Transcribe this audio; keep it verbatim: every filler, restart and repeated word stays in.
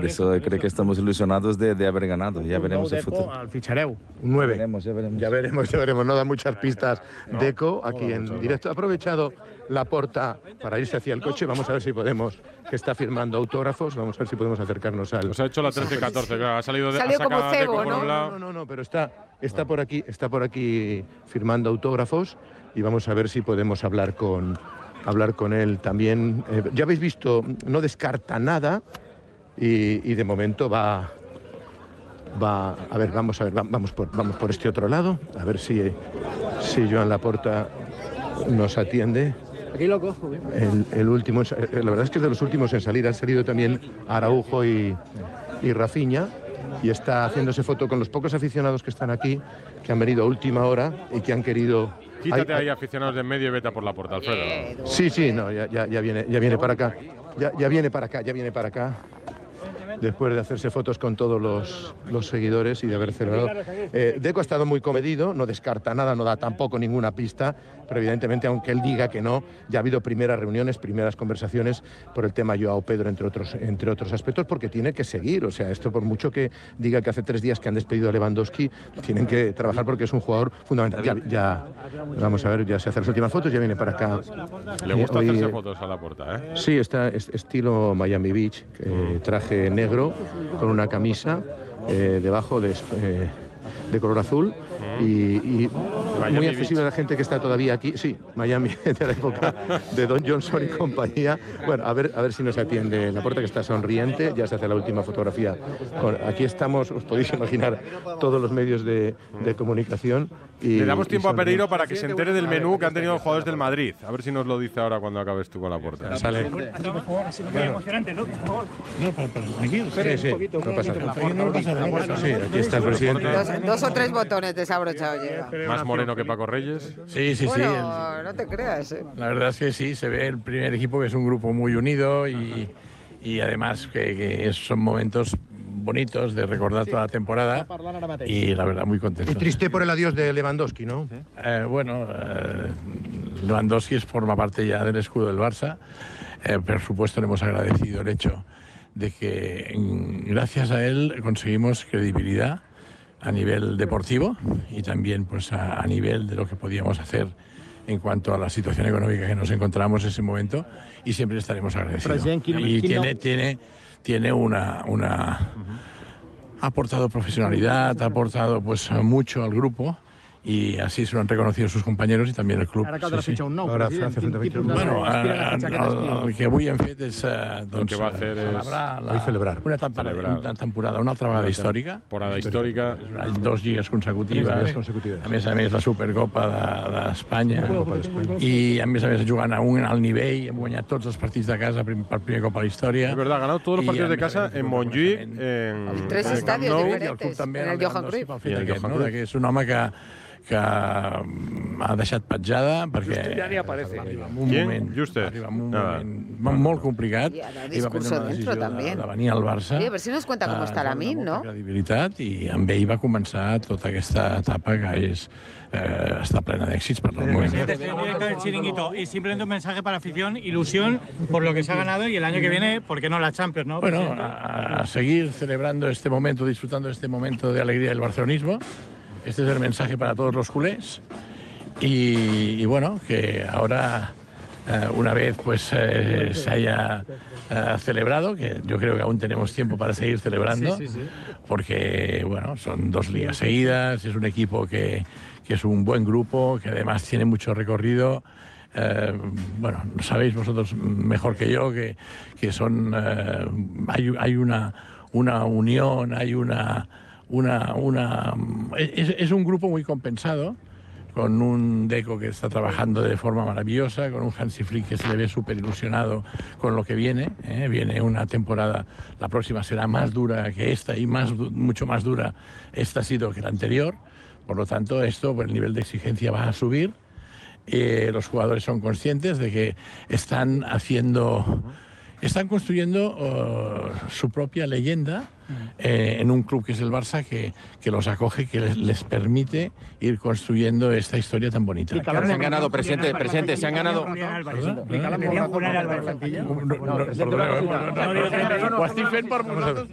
por eso creo que estamos ilusionados de, de haber ganado. Ya veremos el futuro. Al fichareu. Un nueve. Ya veremos, ya veremos. Ya veremos, ya veremos. No da muchas pistas Deco aquí en directo. Ha aprovechado Laporta para irse hacia el coche. Vamos a ver si podemos, que está firmando autógrafos. Vamos a ver si podemos acercarnos al. Pues ha hecho la trece catorce, claro. Ha salido de Salió ha como sacado a cebo, Deco por ¿no? un lado. No, no, no, pero está, está por aquí, está por aquí firmando autógrafos y vamos a ver si podemos hablar con, hablar con él también. Eh, ya habéis visto, no descarta nada y, y de momento va, va, a ver, vamos a ver, vamos por, vamos por este otro lado, a ver si, si Joan Laporta nos atiende. Aquí lo cojo. El, el último, la verdad es que es de los últimos en salir. Han salido también Araujo y, y Rafinha, y está haciéndose foto con los pocos aficionados que están aquí, que han venido a última hora y que han querido. Quítate Ay, ahí, aficionados de en medio, y vete a por la puerta, Alfredo. Sí, sí, no, ya, ya, ya viene, ya viene para acá. Ya, ya viene para acá, ya viene para acá. Después de hacerse fotos con todos los, los seguidores y de haber celebrado. Eh, Deco ha estado muy comedido, no descarta nada, no da tampoco ninguna pista, pero evidentemente, aunque él diga que no, ya ha habido primeras reuniones, primeras conversaciones por el tema Joao Pedro, entre otros, entre otros aspectos, porque tiene que seguir. O sea, esto por mucho que diga que hace tres días que han despedido a Lewandowski, tienen que trabajar porque es un jugador fundamental. Ya, ya vamos a ver, ya se hacen las últimas fotos, ya viene para acá. Le gusta Hoy, hacerse fotos a la puerta, ¿eh? Sí, está es, estilo Miami Beach, eh, traje negro con una camisa eh, debajo de, eh, de color azul y, y muy accesible a la gente que está todavía aquí. Sí, Miami de la época de Don Johnson y compañía. Bueno, a ver, a ver si nos atiende Laporta, que está sonriente. Ya se hace la última fotografía. Con, aquí estamos, os podéis imaginar, todos los medios de, de comunicación. Y, Le damos tiempo y a Pereiro para que se entere del menú que han tenido los jugadores del Madrid. A ver si nos lo dice ahora cuando acabes tú con la puerta. Sale. Muy emocionante, ¿no? Por favor. No, para, para, tranquilo, sí, sí, no pasa nada. No pasa nada. Sí, aquí está el presidente. Dos, dos o tres botones desabrochados lleva. Más moreno que Paco Reyes. Sí, sí, Bueno, sí. no te creas. ¿eh? La verdad es que sí, se ve el primer equipo que es un grupo muy unido y, y además que, que son momentos bonitos de recordar toda la temporada y la verdad muy contento. Y triste por el adiós de Lewandowski, ¿no? Eh, bueno, eh, Lewandowski forma parte ya del escudo del Barça. Eh, por supuesto, le hemos agradecido el hecho de que mm, gracias a él conseguimos credibilidad a nivel deportivo y también pues a, a nivel de lo que podíamos hacer en cuanto a la situación económica que nos encontramos en ese momento, y siempre estaremos agradecidos. Y tiene, tiene, tiene una, una ha aportado profesionalidad, ha aportado pues mucho al grupo, y así se lo han reconocido sus compañeros y también el club. Ara cal Sí, sí. fitxar un nou, Ara president. fa Quin falta tipus fitxar un de nou. Bueno, inspira el, aquest aquest el, estil? el que avui hem fet és eh, doncs, que va fer és- celebrar, la, Vull celebrar. Una, temporada, Celebrar. una temporada, una altra vegada històrica. Temporada històrica. Dos lligues consecutives, Lligues consecutives. a més a més la Supercopa de- d'Espanya, i a més a més jugant a un alt nivell, hem guanyat tots els partits de casa prim- per primer cop a la història. Es verdad, ha ganado todos los Y partidos de a més a casa més, en un Montjuïc, reconeixement. en, Tres en el Camp estadios Nou. diferentes. I el club també en el amb Johan Lewandowski Cruyff. pel fet I el aquest, Johan no? Cruyff. Que és un home que, que ha deixat petjada perquè ya ni aparece. va arribar en un ¿Quién? moment, Juste. va arribar en un Nada. moment molt complicat Y ahora i va prendre discurso una dentro decisió de, también. de venir al Barça. Oye, a ver si nos cuenta cómo Eh, está la amb Min, molta ¿no? credibilitat, i amb ell va començar tota aquesta etapa que és, eh, està plena d'èxits per el moment. Presidente, estoy en directo del Chiringuito y simplemente un mensaje para afición, ilusión por lo que se ha ganado y el año que viene, ¿por qué no la Champions, no? Bueno, presidente? a, a seguir celebrando este momento, disfrutando de este momento de alegría del barcelonismo. Este es el mensaje para todos los culés. Y, y bueno, que ahora, eh, una vez pues eh, se haya eh, celebrado, que yo creo que aún tenemos tiempo para seguir celebrando, Sí, sí, sí. porque bueno, son dos ligas seguidas, es un equipo que, que es un buen grupo, que además tiene mucho recorrido. Eh, bueno, sabéis vosotros mejor que yo que, que son eh, hay, hay una, una unión, hay una, una, una es, es un grupo muy compensado, con un Deco que está trabajando de forma maravillosa, con un Hansi Flick que se le ve súper ilusionado con lo que viene. ¿eh? Viene una temporada, la próxima será más dura que esta y más, mucho más dura esta ha sido que la anterior. Por lo tanto, esto, pues, el nivel de exigencia va a subir. Eh, los jugadores son conscientes de que están haciendo, están construyendo uh, su propia leyenda eh, en un club que es el Barça, que, que los acoge, que les, les permite ir construyendo esta historia tan bonita. Se han ganado, presidente, presidente, se han ganado. ¿Querían Julián Álvarez plantilla? No, no, no, perdoneu, no, no, no, ho estic fent per vosaltres.